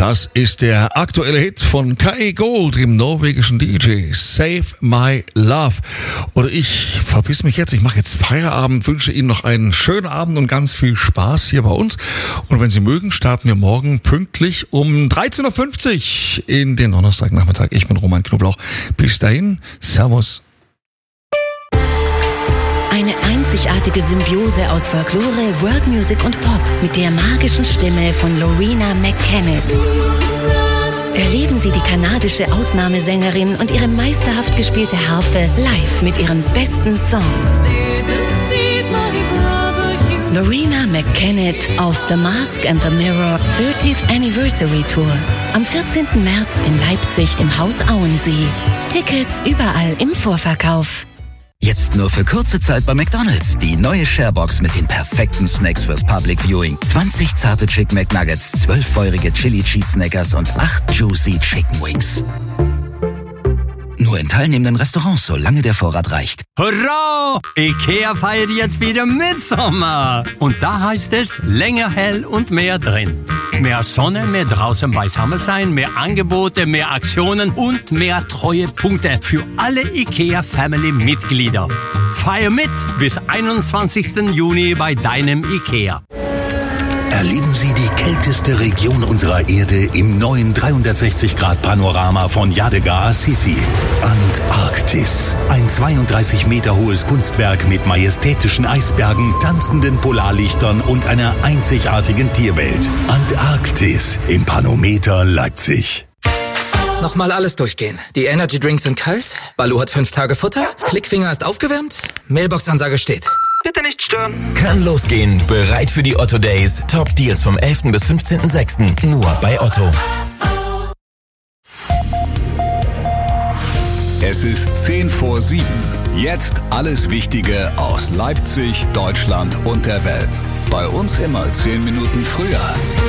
Das ist der aktuelle Hit von Kai Gold, dem norwegischen DJ, Save My Love. Oder ich verpiss mich jetzt, ich mache jetzt Feierabend, wünsche Ihnen noch einen schönen Abend und ganz viel Spaß hier bei uns. Und wenn Sie mögen, starten wir morgen pünktlich um 13.50 Uhr in den Donnerstagnachmittag. Ich bin Roman Knoblauch. Bis dahin, Servus. Eine einzigartige Symbiose aus Folklore, World Music und Pop mit der magischen Stimme von Loreena McKennitt. Erleben Sie die kanadische Ausnahmesängerin und ihre meisterhaft gespielte Harfe live mit ihren besten Songs. Loreena McKennitt auf The Mask and the Mirror 30th Anniversary Tour. Am 14. März in Leipzig im Haus Auensee. Tickets überall im Vorverkauf. Jetzt nur für kurze Zeit bei McDonald's. Die neue Sharebox mit den perfekten Snacks fürs Public Viewing. 20 zarte Chick McNuggets, 12 feurige Chili Cheese Snackers und 8 Juicy Chicken Wings. Nur in teilnehmenden Restaurants, solange der Vorrat reicht. Hurra! IKEA feiert jetzt wieder Mitsommer. Und da heißt es länger hell und mehr drin. Mehr Sonne, mehr draußen beisammen sein, mehr Angebote, mehr Aktionen und mehr Treuepunkte für alle IKEA-Family-Mitglieder. Feier mit bis 21. Juni bei deinem IKEA. Erleben Sie die kälteste Region unserer Erde im neuen 360-Grad-Panorama von Yadigar Assisi. Antarktis. Ein 32 Meter hohes Kunstwerk mit majestätischen Eisbergen, tanzenden Polarlichtern und einer einzigartigen Tierwelt. Antarktis im Panometer Leipzig. Nochmal alles durchgehen. Die Energy Drinks sind kalt, Balu hat 5 Tage Futter, Klickfinger ist aufgewärmt, Mailbox-Ansage steht. Bitte nicht stören. Kann losgehen. Bereit für die Otto Days. Top Deals vom 11. bis 15.06. Nur bei Otto. Es ist 6:50. Jetzt alles Wichtige aus Leipzig, Deutschland und der Welt. Bei uns immer 10 Minuten früher.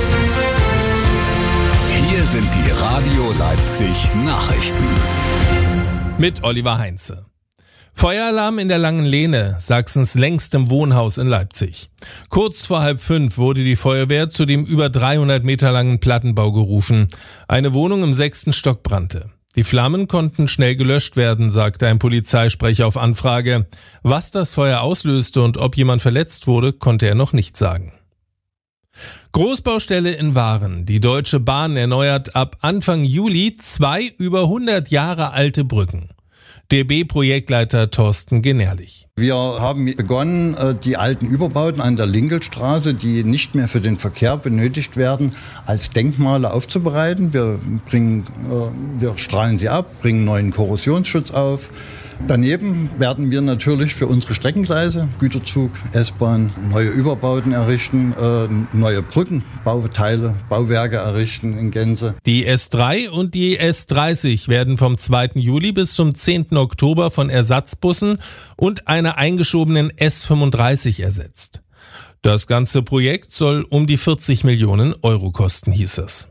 Hier sind die Radio Leipzig Nachrichten. Mit Oliver Heinze. Feueralarm in der Langen Lehne, Sachsens längstem Wohnhaus in Leipzig. Kurz vor 4:30 wurde die Feuerwehr zu dem über 300 Meter langen Plattenbau gerufen. Eine Wohnung im 6. Stock brannte. Die Flammen konnten schnell gelöscht werden, sagte ein Polizeisprecher auf Anfrage. Was das Feuer auslöste und ob jemand verletzt wurde, konnte er noch nicht sagen. Großbaustelle in Waren. Die Deutsche Bahn erneuert ab Anfang Juli 2 über 100 Jahre alte Brücken. DB-Projektleiter Thorsten Generlich. Wir haben begonnen, die alten Überbauten an der Lingelstraße, die nicht mehr für den Verkehr benötigt werden, als Denkmale aufzubereiten. Wir strahlen sie ab, bringen neuen Korrosionsschutz auf. Daneben werden wir natürlich für unsere Streckengleise, Güterzug, S-Bahn, neue Überbauten errichten, neue Brückenbauteile, Bauwerke errichten in Gänze. Die S3 und die S30 werden vom 2. Juli bis zum 10. Oktober von Ersatzbussen und einer eingeschobenen S35 ersetzt. Das ganze Projekt soll um die 40 Millionen Euro kosten, hieß es.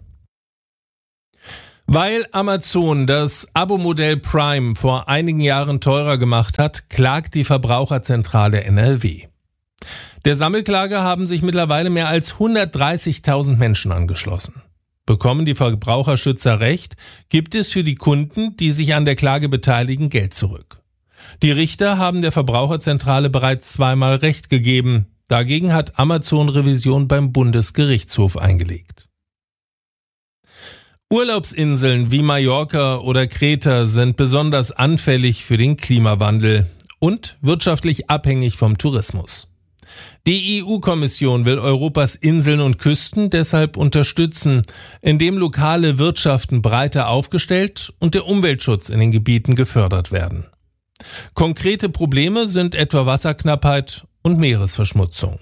Weil Amazon das Abo-Modell Prime vor einigen Jahren teurer gemacht hat, klagt die Verbraucherzentrale NRW. Der Sammelklage haben sich mittlerweile mehr als 130.000 Menschen angeschlossen. Bekommen die Verbraucherschützer recht, gibt es für die Kunden, die sich an der Klage beteiligen, Geld zurück. Die Richter haben der Verbraucherzentrale bereits zweimal Recht gegeben. Dagegen hat Amazon Revision beim Bundesgerichtshof eingelegt. Urlaubsinseln wie Mallorca oder Kreta sind besonders anfällig für den Klimawandel und wirtschaftlich abhängig vom Tourismus. Die EU-Kommission will Europas Inseln und Küsten deshalb unterstützen, indem lokale Wirtschaften breiter aufgestellt und der Umweltschutz in den Gebieten gefördert werden. Konkrete Probleme sind etwa Wasserknappheit und Meeresverschmutzung.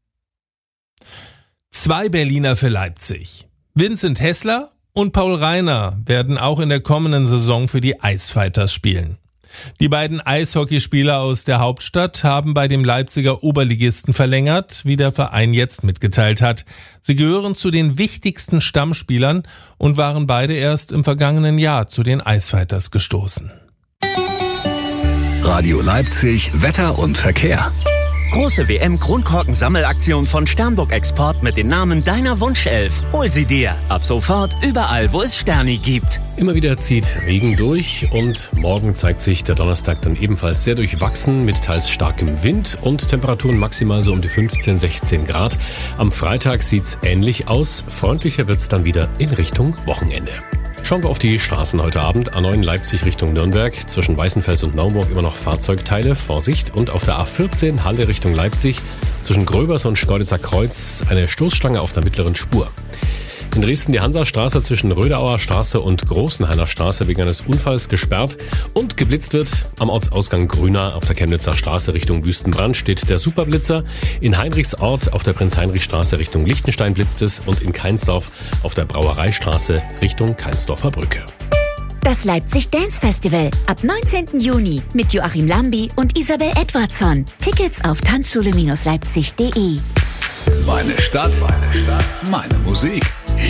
2 Berliner für Leipzig. Vincent Hessler und Paul Reiner werden auch in der kommenden Saison für die Eisfighters spielen. Die beiden Eishockeyspieler aus der Hauptstadt haben bei dem Leipziger Oberligisten verlängert, wie der Verein jetzt mitgeteilt hat. Sie gehören zu den wichtigsten Stammspielern und waren beide erst im vergangenen Jahr zu den Eisfighters gestoßen. Radio Leipzig, Wetter und Verkehr. Große WM-Kronkorken-Sammelaktion von Sternburg Export mit den Namen deiner Wunschelf. Hol sie dir. Ab sofort überall, wo es Sterni gibt. Immer wieder zieht Regen durch und morgen zeigt sich der Donnerstag dann ebenfalls sehr durchwachsen mit teils starkem Wind und Temperaturen maximal so um die 15, 16 Grad. Am Freitag sieht's ähnlich aus. Freundlicher wird's dann wieder in Richtung Wochenende. Schauen wir auf die Straßen heute Abend. A9 Leipzig Richtung Nürnberg. Zwischen Weißenfels und Naumburg immer noch Fahrzeugteile. Vorsicht. Und auf der A14 Halle Richtung Leipzig. Zwischen Gröbers und Schkeuditzer Kreuz eine Stoßstange auf der mittleren Spur. In Dresden die Hansastraße zwischen Röderauer Straße und Großenhainer Straße wegen eines Unfalls gesperrt und geblitzt wird. Am Ortsausgang Grüner auf der Chemnitzer Straße Richtung Wüstenbrand steht der Superblitzer. In Heinrichsort auf der Prinz-Heinrich-Straße Richtung Lichtenstein blitzt es und in Keinsdorf auf der Brauereistraße Richtung Keinsdorfer Brücke. Das Leipzig Dance Festival ab 19. Juni mit Joachim Lambi und Isabel Edwardson. Tickets auf tanzschule-leipzig.de. Meine Stadt, meine Musik.